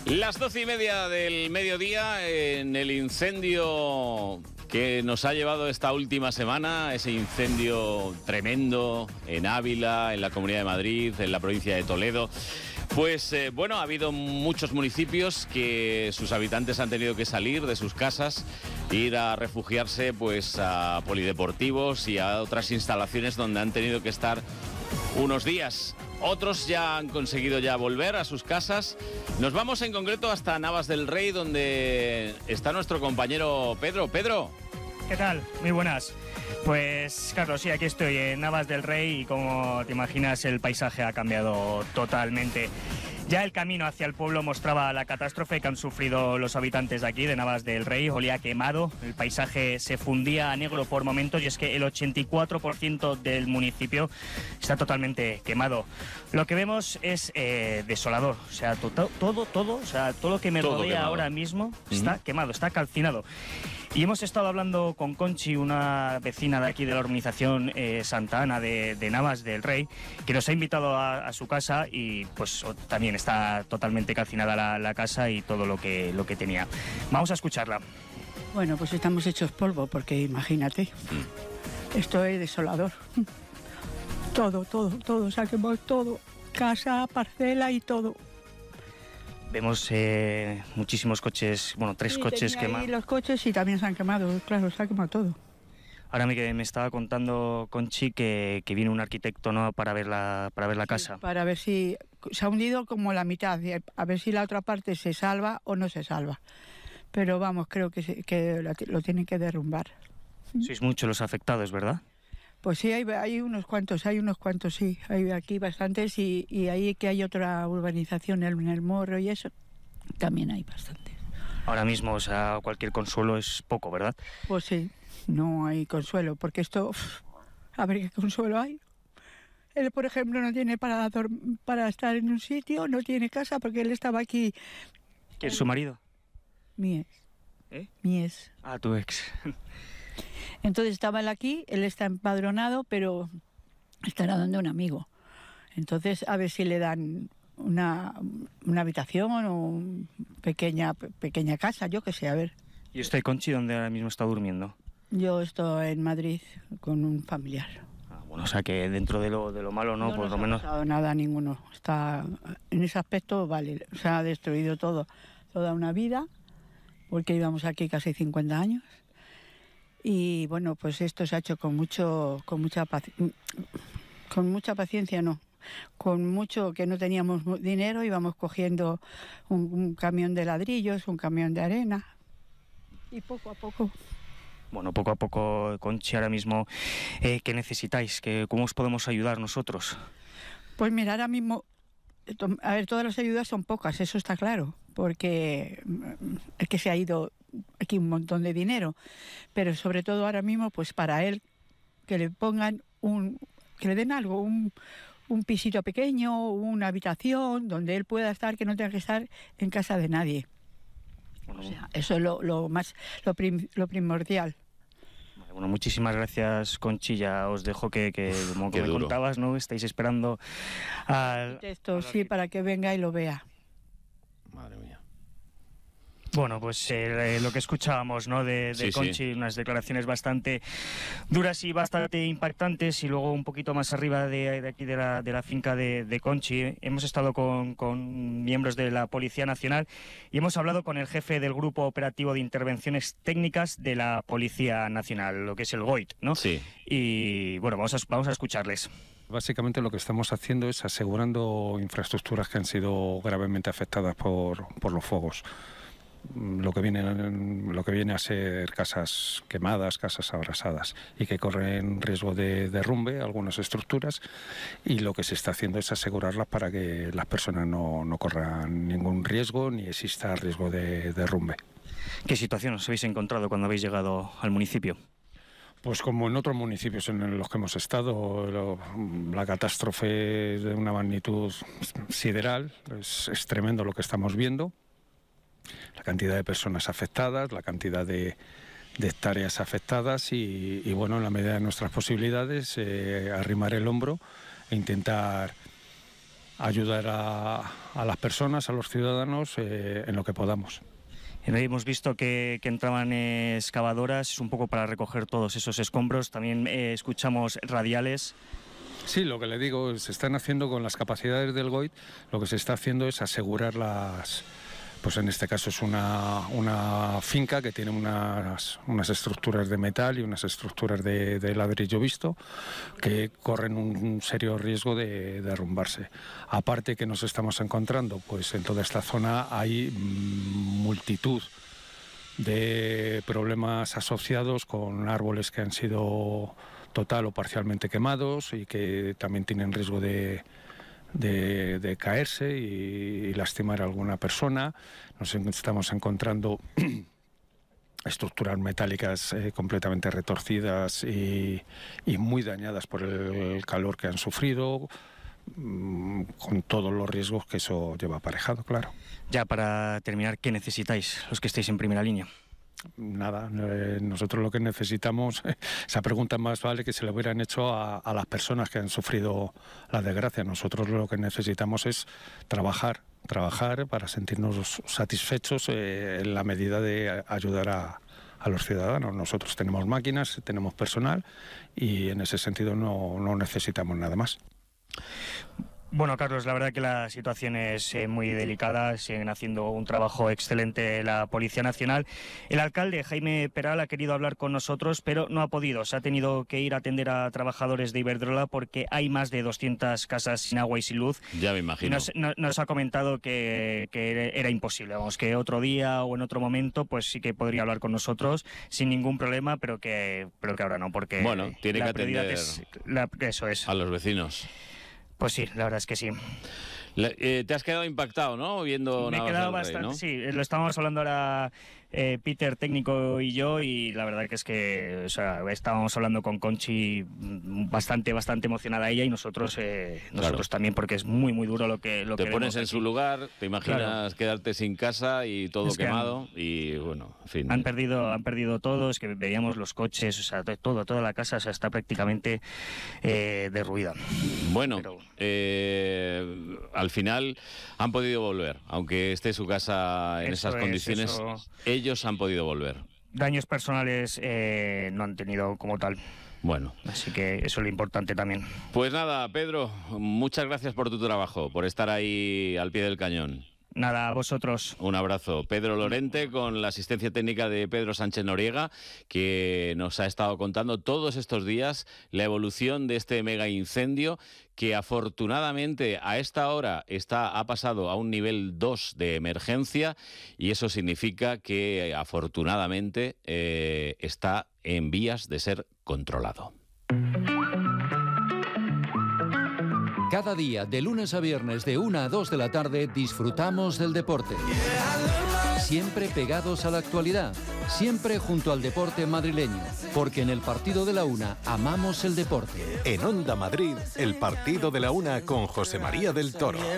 Las 12:30 del mediodía, en el incendio que nos ha llevado esta última semana, ese incendio tremendo en Ávila, en la Comunidad de Madrid, en la provincia de Toledo. Pues bueno, ha habido muchos municipios que sus habitantes han tenido que salir de sus casas, ir a refugiarse pues a polideportivos y a otras instalaciones donde han tenido que estar unos días. Otros ya han conseguido ya volver a sus casas. Nos vamos en concreto hasta Navas del Rey, donde está nuestro compañero Pedro. Pedro. ¿Qué tal? Muy buenas. Pues Carlos, sí, aquí estoy en Navas del Rey y como te imaginas el paisaje ha cambiado totalmente. Ya el camino hacia el pueblo mostraba la catástrofe que han sufrido los habitantes de aquí, de Navas del Rey. Olía quemado, el paisaje se fundía a negro por momentos y es que el 84% del municipio está totalmente quemado. Lo que vemos es desolador, o sea, todo lo que me rodea quemado ahora mismo está quemado, está calcinado. Y hemos estado hablando con Conchi, una vecina de aquí de la urbanización Santa Ana de Navas del Rey, que nos ha invitado a su casa y pues también está totalmente calcinada la casa y todo lo que tenía. Vamos a escucharla. Bueno, pues estamos hechos polvo porque imagínate, esto es desolador. Todo, se ha quemado todo, casa, parcela y todo. Vemos muchísimos coches, bueno, tres coches quemados. Y los coches sí también se han quemado, claro, se ha quemado todo. Ahora me estaba contando Conchi que viene un arquitecto, ¿no?, para ver la casa. Para ver si se ha hundido como la mitad, a ver si la otra parte se salva o no se salva. Pero vamos, creo que lo tienen que derrumbar. Sois muchos los afectados, ¿verdad? Pues sí, hay unos cuantos, sí. Hay aquí bastantes y ahí que hay otra urbanización en el Morro y eso, también hay bastantes. Ahora mismo, o sea, cualquier consuelo es poco, ¿verdad? Pues sí, no hay consuelo, porque esto, a ver qué consuelo hay. Él, por ejemplo, no tiene para estar en un sitio, no tiene casa, porque él estaba aquí. ¿Quién es su marido? Mi ex. ¿Eh? Mi ex. Ah, tu ex. Entonces estaba él aquí, él está empadronado, pero estará donde un amigo. Entonces, a ver si le dan una habitación o pequeña casa, yo qué sé, a ver. ¿Y usted, Conchi, dónde ahora mismo está durmiendo? Yo estoy en Madrid con un familiar. Ah, bueno, o sea que dentro de lo malo, ¿no? Por lo menos. No ha pasado nada ninguno. Está, en ese aspecto, vale, se ha destruido toda una vida, porque íbamos aquí casi 50 años. Y bueno, pues esto se ha hecho con mucha paciencia, no. Con mucho que no teníamos dinero, íbamos cogiendo un camión de ladrillos, un camión de arena. Y poco a poco. Bueno, poco a poco, Conchi, ahora mismo, ¿qué necesitáis? ¿Cómo os podemos ayudar nosotros? Pues mira, ahora mismo, a ver, todas las ayudas son pocas, eso está claro, porque es que se ha ido aquí un montón de dinero, pero sobre todo ahora mismo, pues para él, que le pongan que le den algo, un pisito pequeño, una habitación donde él pueda estar, que no tenga que estar en casa de nadie. Bueno, o sea, eso es lo primordial. Bueno, muchísimas gracias, Conchi. Ya os dejo que como que me contabas, ¿no? Estáis esperando al texto, sí, para que venga y lo vea. Madre mía. Bueno, pues lo que escuchábamos, ¿no?, de Conchi, sí. Unas declaraciones bastante duras y bastante impactantes. Y luego un poquito más arriba de aquí de la finca de Conchi hemos estado con miembros de la Policía Nacional y hemos hablado con el jefe del Grupo Operativo de Intervenciones Técnicas de la Policía Nacional, lo que es el GOIT, ¿no? Sí. Y bueno, vamos a escucharles. Básicamente lo que estamos haciendo es asegurando infraestructuras que han sido gravemente afectadas por los fuegos. Lo que viene a ser casas quemadas, casas abrasadas y que corren riesgo de derrumbe algunas estructuras, y lo que se está haciendo es asegurarlas para que las personas no corran ningún riesgo ni exista riesgo de derrumbe. ¿Qué situación os habéis encontrado cuando habéis llegado al municipio? Pues como en otros municipios en los que hemos estado, la catástrofe de una magnitud sideral, es tremendo lo que estamos viendo. La cantidad de personas afectadas, la cantidad de hectáreas afectadas y bueno, en la medida de nuestras posibilidades, arrimar el hombro e intentar ayudar a las personas, a los ciudadanos, en lo que podamos. Hemos visto que entraban excavadoras, un poco para recoger todos esos escombros. También escuchamos radiales. Sí, lo que le digo, se están haciendo con las capacidades del GOIT, lo que se está haciendo es asegurar pues en este caso es una finca que tiene unas estructuras de metal y unas estructuras de ladrillo visto que corren un serio riesgo de derrumbarse. Aparte que nos estamos encontrando, pues en toda esta zona hay multitud de problemas asociados con árboles que han sido total o parcialmente quemados y que también tienen riesgo de caerse y lastimar a alguna persona. Nos estamos encontrando estructuras metálicas completamente retorcidas y muy dañadas por el calor que han sufrido, con todos los riesgos que eso lleva aparejado, claro. Ya para terminar, ¿qué necesitáis los que estéis en primera línea? Nada, nosotros lo que necesitamos, esa pregunta más vale que se le hubieran hecho a las personas que han sufrido la desgracia. Nosotros lo que necesitamos es trabajar para sentirnos satisfechos en la medida de ayudar a los ciudadanos. Nosotros tenemos máquinas, tenemos personal y en ese sentido no necesitamos nada más. Bueno, Carlos, la verdad que la situación es muy delicada, siguen haciendo un trabajo excelente la Policía Nacional. El alcalde, Jaime Peral, ha querido hablar con nosotros, pero no ha podido. Se ha tenido que ir a atender a trabajadores de Iberdrola porque hay más de 200 casas sin agua y sin luz. Ya me imagino. Nos ha comentado que era imposible, vamos, que otro día o en otro momento pues sí que podría hablar con nosotros sin ningún problema, pero que ahora no, porque bueno, tiene que atender eso es. A los vecinos. Pues sí, la verdad es que sí. Te has quedado impactado, ¿no? Viendo Me he quedado Navas del Rey, bastante, ¿no? sí, lo estábamos hablando ahora Peter, técnico, y yo, y la verdad que es que, o sea, estábamos hablando con Conchi bastante emocionada ella, y nosotros también, porque es muy duro lo que te pones en aquí. su lugar, te imaginas quedarte sin casa y todo es quemado, y bueno, en fin. Han perdido todo, es que veíamos los coches, o sea, toda la casa, o sea, está prácticamente derruida. Bueno, al final han podido volver, aunque esté su casa en esas condiciones, ellos han podido volver. Daños personales no han tenido como tal. Bueno. Así que eso es lo importante también. Pues nada, Pedro, muchas gracias por tu trabajo, por estar ahí al pie del cañón. Nada, a vosotros. Un abrazo. Pedro Lorente, con la asistencia técnica de Pedro Sánchez Noriega, que nos ha estado contando todos estos días la evolución de este mega incendio, que afortunadamente a esta hora ha pasado a un nivel 2 de emergencia, y eso significa que afortunadamente está en vías de ser controlado. Cada día, de lunes a viernes, de 1 a 2 de la tarde, disfrutamos del deporte. Siempre pegados a la actualidad, siempre junto al deporte madrileño, porque en el Partido de la Una amamos el deporte. En Onda Madrid, el Partido de la Una con José María del Toro.